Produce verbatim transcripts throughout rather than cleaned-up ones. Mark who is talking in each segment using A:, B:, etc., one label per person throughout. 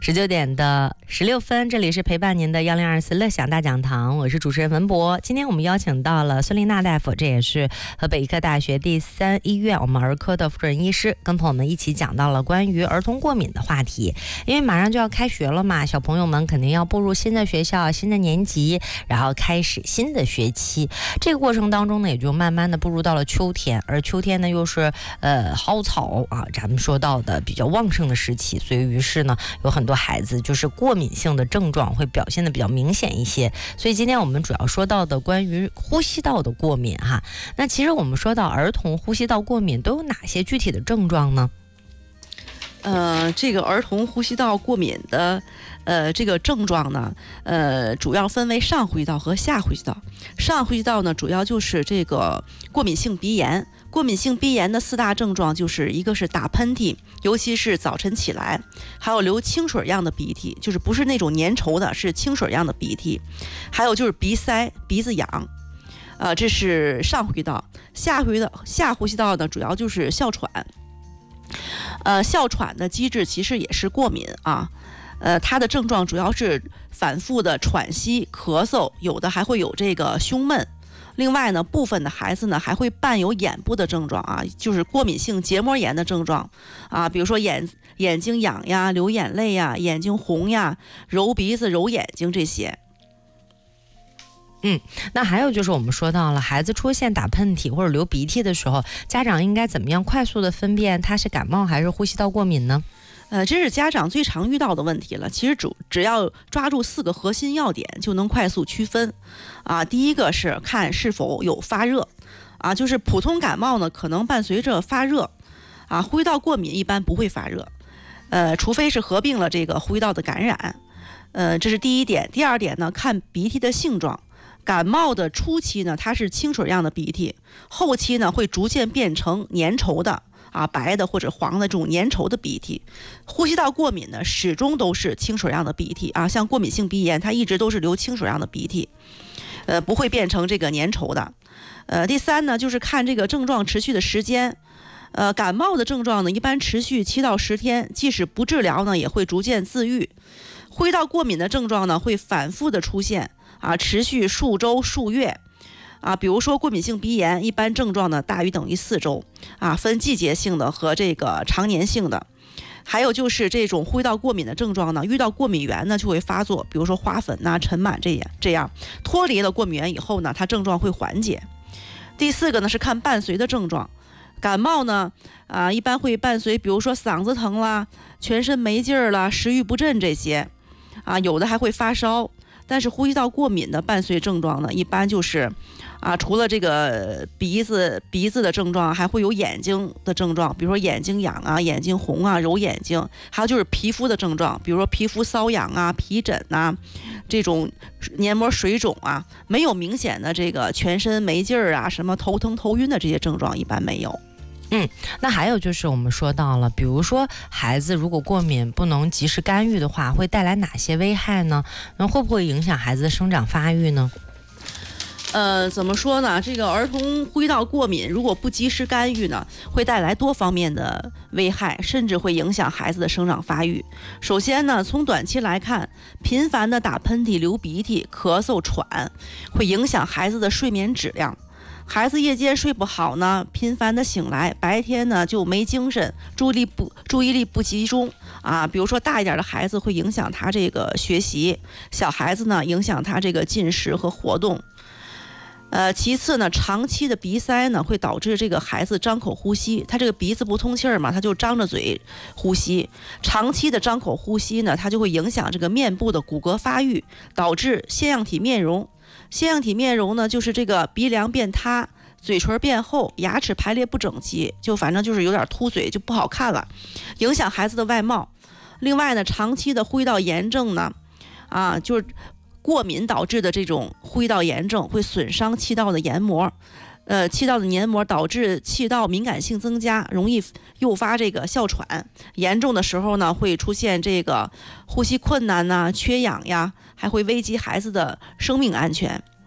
A: 十九点的十六分，这里是陪伴您的幺零二四乐享大讲堂，我是主持人文博。今天我们邀请到了孙丽娜大夫，这也是河北医科大学第三医院我们儿科的副主任医师，跟朋友们一起讲到了关于儿童过敏的话题。因为马上就要开学了嘛，小朋友们肯定要步入新的学校、新的年级，然后开始新的学期。这个过程当中呢，也就慢慢的步入到了秋天，而秋天呢又是呃蒿草啊，咱们说到的比较旺盛的时期，所以于是呢，有很多孩子就是过敏性的症状会表现的比较明显一些。所以今天我们主要说到的关于呼吸道的过敏哈，那其实我们说到儿童呼吸道过敏都有哪些具体的症状呢？
B: 呃，这个儿童呼吸道过敏的，呃，这个症状呢，呃，主要分为上呼吸道和下呼吸道。上呼吸道呢，主要就是这个过敏性鼻炎。过敏性鼻炎的四大症状就是一个是打喷嚏，尤其是早晨起来，还有流清水样的鼻涕，就是不是那种粘稠的，是清水样的鼻涕，还有就是鼻塞、鼻子痒。呃，这是上呼吸道。下呼吸道，下呼吸道呢，主要就是哮喘。呃，哮喘的机制其实也是过敏啊，呃，它的症状主要是反复的喘息、咳嗽，有的还会有这个胸闷。另外呢，部分的孩子呢还会伴有眼部的症状啊，就是过敏性结膜炎的症状啊，比如说眼眼睛痒呀、流眼泪呀、眼睛红呀、揉鼻子、揉眼睛这些。
A: 嗯，那还有就是我们说到了孩子出现打喷嚏或者流鼻涕的时候，家长应该怎么样快速的分辨他是感冒还是呼吸道过敏呢？
B: 呃，这是家长最常遇到的问题了。其实主只要抓住四个核心要点，就能快速区分。啊，第一个是看是否有发热，啊，就是普通感冒呢可能伴随着发热，啊，呼吸道过敏一般不会发热，呃，除非是合并了这个呼吸道的感染。呃，这是第一点。第二点呢，看鼻涕的性状。感冒的初期呢，它是清水样的鼻涕，后期呢会逐渐变成粘稠的啊，白的或者黄的这种粘稠的鼻涕。呼吸道过敏呢，始终都是清水样的鼻涕啊，像过敏性鼻炎，它一直都是流清水样的鼻涕，呃，不会变成这个粘稠的。呃，第三呢，就是看这个症状持续的时间。呃，感冒的症状呢，一般持续七到十天，即使不治疗呢，也会逐渐自愈。呼吸道过敏的症状呢，会反复的出现。啊，持续数周数月，啊，比如说过敏性鼻炎，一般症状呢大于等于四周，啊，分季节性的和这个常年性的。还有就是这种呼吸道过敏的症状呢，遇到过敏源呢就会发作，比如说花粉呐、尘螨这样这样，脱离了过敏源以后呢，它症状会缓解。第四个呢是看伴随的症状，感冒呢，啊，一般会伴随，比如说嗓子疼啦、全身没劲儿啦、食欲不振这些，啊，有的还会发烧。但是呼吸道过敏的伴随症状呢，一般就是啊，除了这个鼻子鼻子的症状，还会有眼睛的症状，比如说眼睛痒啊、眼睛红啊、揉眼睛，还有就是皮肤的症状，比如说皮肤瘙痒啊、皮疹啊，这种黏膜水肿啊，没有明显的这个全身没劲儿啊、什么头疼头晕的这些症状，一般没有。
A: 嗯，那还有就是我们说到了，比如说孩子如果过敏不能及时干预的话，会带来哪些危害呢？那会不会影响孩子的生长发育呢？
B: 呃，怎么说呢？这个儿童呼吸道过敏如果不及时干预呢，会带来多方面的危害，甚至会影响孩子的生长发育。首先呢，从短期来看，频繁的打喷嚏、流鼻涕、咳嗽、喘，会影响孩子的睡眠质量。孩子夜间睡不好呢，频繁的醒来，白天呢就没精神，注意力不注意力不集中啊。比如说大一点的孩子会影响他这个学习，小孩子呢影响他这个进食和活动。呃，其次呢，长期的鼻塞呢会导致这个孩子张口呼吸，他这个鼻子不通气儿嘛，他就张着嘴呼吸。长期的张口呼吸呢，它就会影响这个面部的骨骼发育，导致腺样体面容。腺样体面容呢，就是这个鼻梁变塌，嘴唇变厚，牙齿排列不整齐，就反正就是有点凸嘴，就不好看了，影响孩子的外貌。另外呢，长期的呼吸道炎症呢，啊，就是过敏导致的这种呼吸道炎症会损伤气道的黏膜，呃，气道的黏膜导致气道敏感性增加，容易诱发这个哮喘。严重的时候呢，会出现这个呼吸困难呐、缺氧呀，还会危及孩子的生命安全。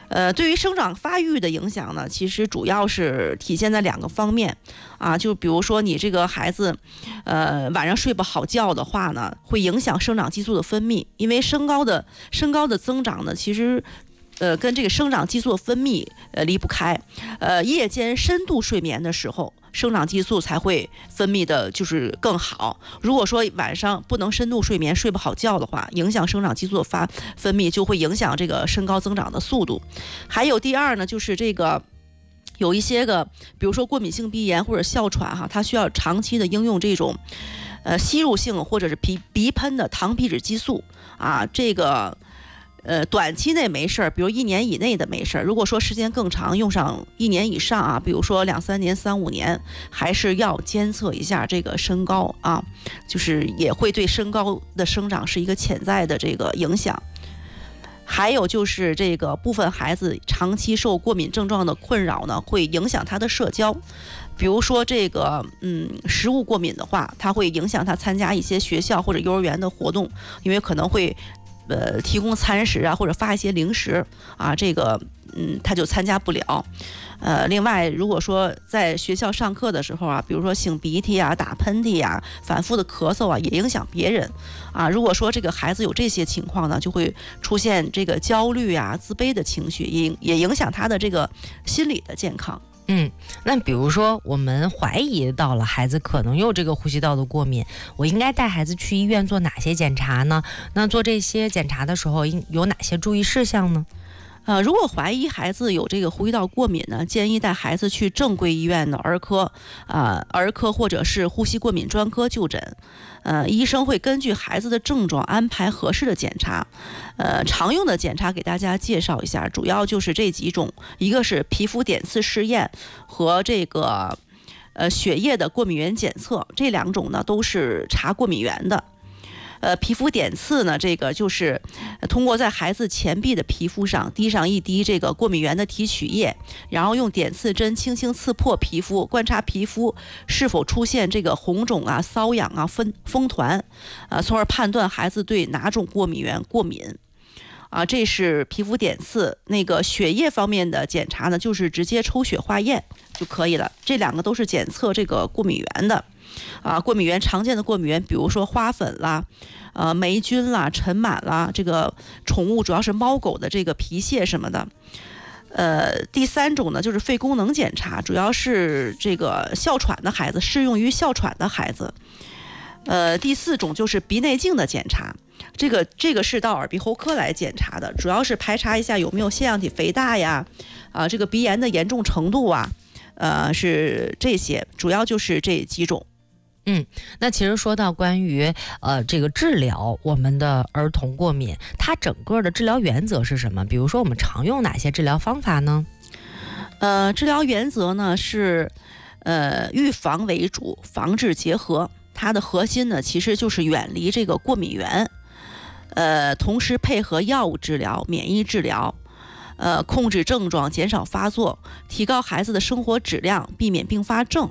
B: 呃，对于生长发育的影响呢，其实主要是体现在两个方面啊，就比如说你这个孩子，呃，晚上睡不好觉的话呢，会影响生长激素的分泌，因为身高的身高的增长呢，其实。呃，跟这个生长激素的分泌呃离不开，呃，夜间深度睡眠的时候，生长激素才会分泌的就是更好。如果说晚上不能深度睡眠，睡不好觉的话，影响生长激素的发分泌，就会影响这个身高增长的速度。还有第二呢，就是这个。有一些个，比如说过敏性鼻炎或者哮喘哈，它需要长期的应用这种，呃，吸入性或者是鼻鼻喷的糖皮质激素啊，这个。呃，短期内没事儿，比如一年以内的没事儿。如果说时间更长，用上一年以上啊，比如说两三年、三五年，还是要监测一下这个身高啊，就是也会对身高的生长是一个潜在的这个影响。还有就是这个部分孩子长期受过敏症状的困扰呢，会影响他的社交。比如说这个嗯食物过敏的话，它会影响他参加一些学校或者幼儿园的活动，因为可能会。呃，提供餐食啊，或者发一些零食啊，这个嗯，他就参加不了。呃，另外，如果说在学校上课的时候啊，比如说擤鼻涕啊、打喷嚏啊、反复的咳嗽啊，也影响别人啊。如果说这个孩子有这些情况呢，就会出现这个焦虑啊、自卑的情绪，也也影响他的这个心理的健康。
A: 嗯，那比如说我们怀疑到了孩子可能有这个呼吸道的过敏，我应该带孩子去医院做哪些检查呢？那做这些检查的时候应有哪些注意事项呢？
B: 呃，如果怀疑孩子有这个呼吸道过敏呢，建议带孩子去正规医院的儿科，啊、呃，儿科或者是呼吸过敏专科就诊。呃，医生会根据孩子的症状安排合适的检查。呃，常用的检查给大家介绍一下，主要就是这几种，一个是皮肤点刺试验和这个呃血液的过敏原检测，这两种呢都是查过敏源的。呃，皮肤点刺呢，这个就是通过在孩子前臂的皮肤上滴上一滴这个过敏原的提取液，然后用点刺针轻轻刺破皮肤，观察皮肤是否出现这个红肿啊、瘙痒啊、风风团，啊，从而判断孩子对哪种过敏源过敏。啊，这是皮肤点刺。那个血液方面的检查呢，就是直接抽血化验就可以了。这两个都是检测这个过敏源的。啊，过敏源常见的过敏源，比如说花粉啦、呃霉菌啦、尘螨啦，这个宠物主要是猫狗的这个皮屑什么的。呃，第三种呢就是肺功能检查，主要是这个哮喘的孩子，适用于哮喘的孩子。呃，第四种就是鼻内镜的检查，这个这个是到耳鼻喉科来检查的，主要是排查一下有没有腺样体肥大呀，啊，这个鼻炎的严重程度啊，呃，是这些，主要就是这几种。
A: 嗯，那其实说到关于呃这个治疗我们的儿童过敏，它整个的治疗原则是什么？比如说我们常用哪些治疗方法呢？
B: 呃，治疗原则呢是呃预防为主，防治结合。它的核心呢其实就是远离这个过敏源，呃，同时配合药物治疗、免疫治疗，呃，控制症状，减少发作，提高孩子的生活质量，避免并发症。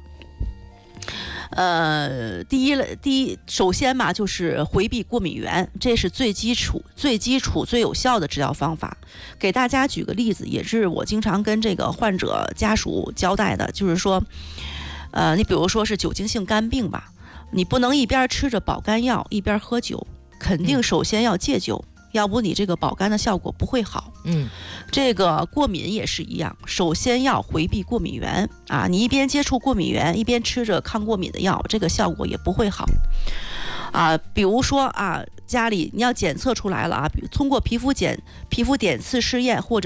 B: 呃，第一，第一，首先嘛，就是回避过敏源，这是最基础、最基础、最有效的治疗方法。给大家举个例子，也是我经常跟这个患者家属交代的，就是说，呃，你比如说是酒精性肝病吧，你不能一边吃着保肝药一边喝酒，肯定首先要戒酒。嗯，要不你这个保肝的效果不会好。
A: 嗯，这
B: 个过敏也是一样，首先要回避过敏源啊，你一边接触过敏源，一边吃着抗过敏的药，这个效果也不会好啊。比如说啊，家里你要检测出来了啊，通过皮肤检、皮肤点刺试验或者